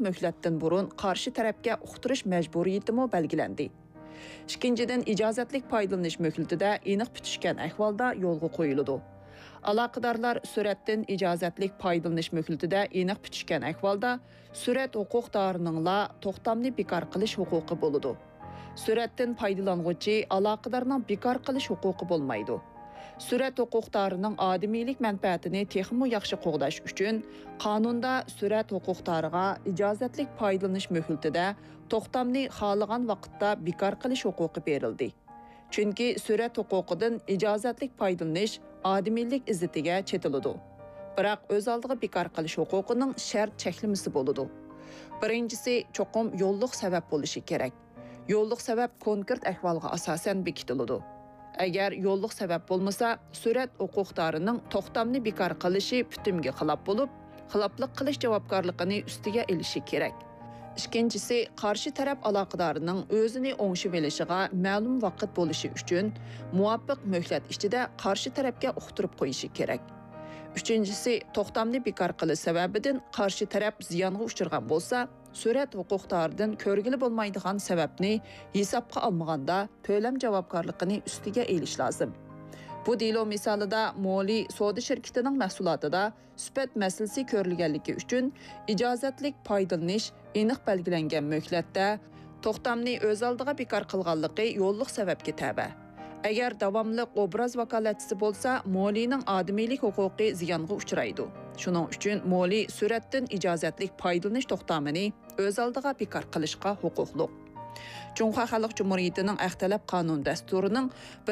möhletdən burun qarşı tərəfə uqtırış məcburiyyətimi belgilendi. İkinciden icazətlik paylanış möhlətində eniq bütüşkən əhvalda yolğa qoyuldu. Alaqadarlar sürətdən icazətlik paylanış möhlətində eniq bütüşkən əhvalda sürət hüquqdarınınla toxtamını bekar qilish huquqi boludu. Sürətdən faydalanğıcı alaqadarının bekar qilish huquqi bolmaydı. Sürət hüquqdarının adimilik mənfəətini texmo yaxşı qoğdaş üçün qanunda sürət hüquqdarıga icazətlik paylanış möhlətində toxtamını xalığan vaqtda bekar qilish huquqi berildi. Çünki sürət hüquqidan icazətlik paylanış adimilik izzetiga çetilidi. Biroq öz aldığı bekar qilish huquqining şart cheklimisi boludu. Birincisi cho'qim yo'lliq sabab bo'lishi kerak. Yo'lliq sabab konkret ahvolga asosan bekitiladi. Agar yo'lliq sabab bo'lmasa, sürət hüquqdarının toxtamını bekar qilishi putimga xilop bo'lib, xiloplik qilish javobgarligini ustiga elishi kerak. İkincisi, qarşı taraf aloqadorining o'zini o'ngishib olishiga ma'lum vaqt bo'lishi uchun muvofiq möhlat ichida qarshi tarafga uqtirib qo'yishi kerak. Üçüncüsü, toxtamını bekar qilish sababidan qarshi taraf ziyonga uchirgan bo'lsa, sürət hüquqdarından körgili bolmaydigan sababni hesabga almaganda to'lam javobgarligini ustiga elish lozim. Bu delo misolida Moli savdo shirkatining mahsulotida sifat masalasi ko'rilganligi uchun ijozatlik foydalanish aniq belgilangan möhlatda toxtamni o'z oldiga bekar qilganligi yo'lliq sababga tabi. Agar davomli obraz vakolatchisi bo'lsa, Molining odamiylik huquqi ziyonga uchraydi. Shuning uchun Moli suratdan ijozatlik foydalanish to'xtamini o'z oldiga bekar qilishga huquqli. Cumhuriyet Xalq Cumhuriyetining Axtalab qonun dasturining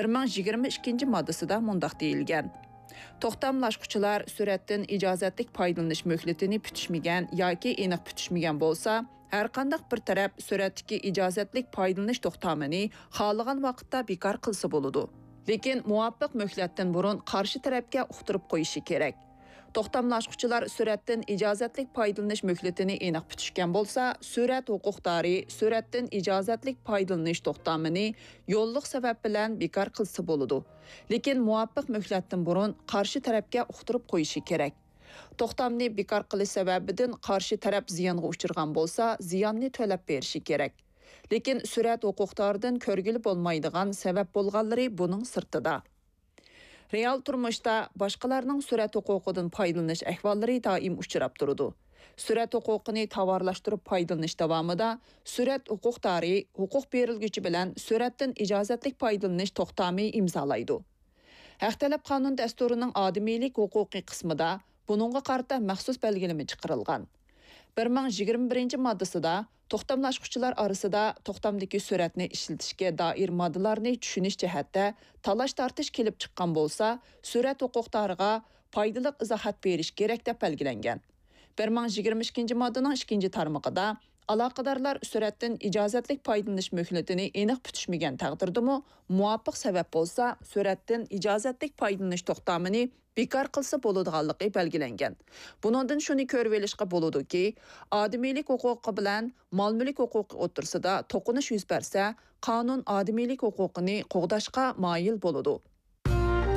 1022-moddasida mundaq deyilgan. Toxtamlashquchilar suratdan ijozatlik foydalanish möhletini putishmagan yoki aniq putishmagan bo'lsa, har qanday bir taraf suratdagi ijozatlik foydalanish to'xtamini xohlagan vaqtda bekar qilsa bo'ladi. Lekin muvofiq möhlatdan burun qarshi tarafga uqtirib qo'yishi kerak. Toxtamlashquchilar suratdan ijozatlik foydalanish möhletini aniq putishgan bo'lsa, surat huquqdori suratdan ijozatlik foydalanish to'xtamini yo'lliq sabab bilan bekar qilsa bo'ladi. Lekin muvofiq möhlatdan burun qarshi tarafga uqtirib qo'yishi kerak. Toxtamni bekar qilish sababidan qarshi taraf ziyonga uchirgan bo'lsa, ziyonni to'lab berishi kerak. Lekin surat huquqdoridan ko'rgili bo'lmaydigan sabab bo'lganlari buning sirtida. Real turmuşda başqalarının sürət huquqidan foydalanish ahvollari doim uchrab turadi. Sürət huquqini tovarlashtirib foydalanish davomida sürət huquqdori huquq berilguchi bilan sürətdan ijozatlik foydalanish to'xtami imzolaydi. Axtalab qonun dasturining odamiylik huquqiy qismida buningga qarata maxsus belgilama chiqarilgan. 1021-moddasida toxtamlashquchilar orasida toxtamdagi suratni ishlatishga doir moddalarni tushunish jihatda talash tortish kelib chiqqan bo'lsa, surat huquqdoriga foydali izohat berish kerak deb belgilangan. 1022-moddaning 2-tarmog'ida aloqadorlar suratdan ijozatlik foydalanish möhletini aniq putishmagan taqdirdami, muvofiq sabab bo'lsa, suratdan ijozatlik foydalanish to'xtamini bekar qilsa bo'ladiganligi belgilangan. Bundan shuni ko'rib olishga bo'ladiki, odamiylik huquqi bilan mol-mulk huquqi o'rtasida to'qinish yuz bersa, qonun odamiylik huquqini qo'g'dashga moyil bo'ladi.